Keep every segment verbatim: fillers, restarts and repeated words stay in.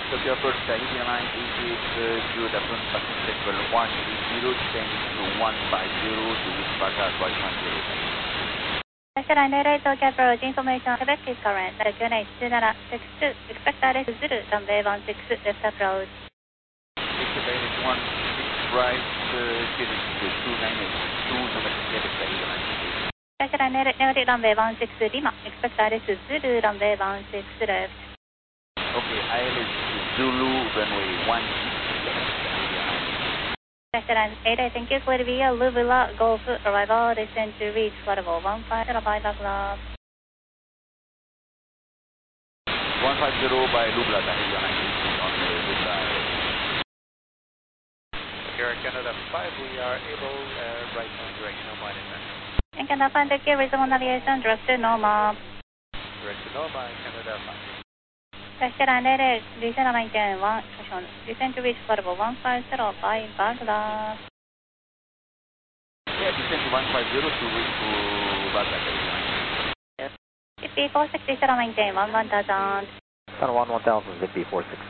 Tokyo Approach Tahiti Airlines, increase uh, Q Dapun passenger level one three zero, descend to one five zero to reach Bata twice one zero. Line eight Tokyo Approach, information Quebec is current, Q N H two nine six two, expect R S Zulu, runway one six, left approach. Quebec is one six right, uh, Q N H two nine two, domestic Quebec Airlines. Line eight runway one six Lima, expect R S Zulu, runway one six left. Okay, I L S Zulu, runway one six left. Line eight, thank you, clear via Luvula, Golf, arrival, descend to reach level one five zero by Douglas. one five zero by Lubla, Tahiti Airlines on the Lubla. Here Canada five, we are able, uh, right now, directional minus ten. And Canada five, thank you, reasonable navigation, direct to normal. Direct to normal, Canada five. Line eight, descend to maintain one, descend to reach level one five zero by Douglas. Yeah, descend to one five zero to reach to Bata, Tahiti Airlines. Yes. Zippy four six, descend to maintain one one thousand. Channel one one thousand, Zippy four six.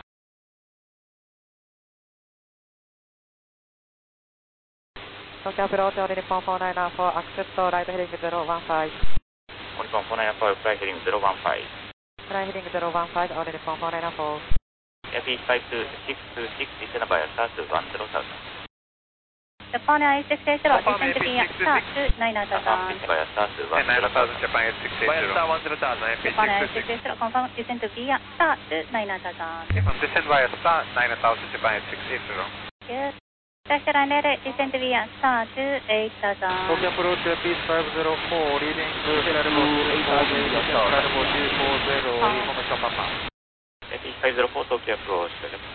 Tokyo Approach, Nippon four nine four, accept right heading zero one five. Nippon four nine four, flight heading zero one five. Flight heading zero one five, on Nippon four nine four. Airfield five two six two six, descend by start to one zero thousand. Japan Air six eight zero, descend to be at start to nine thousand. By start to one zero thousand. Japan Air six eight zero. Via one zero thousand, Japan Air six eight zero, confirm, descend to be at start to nine thousand. From descend via start nine thousand, Japan Air six eight zero. Yes. Line eight, descend to be at start to eight thousand. Tokyo Approach, Peace five zero four, leading to eight thousand, incredible two four zero, information Papa. Peace five zero four, Tokyo Approach.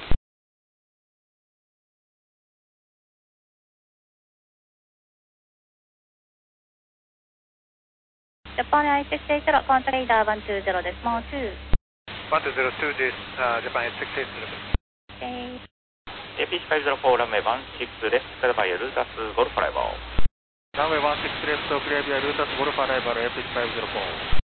Japan Air six eight zero, contact radar one two zero decimal two. one two zero two, this uh, Japan Air six eight zero. Okay. Airfield five zero four, runway one six left, clear by Lutas Golf arrival. Runway one six left, clear via Lutas Golf arrival, Airfield five zero four.